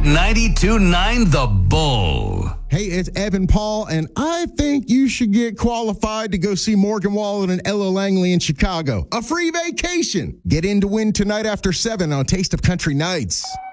92.9 The Bull. Hey, it's Evan Paul, and I think you should get qualified to go see Morgan Wallen and Ella Langley in Chicago. A free vacation. Get in to win tonight after 7 on Taste of Country Nights.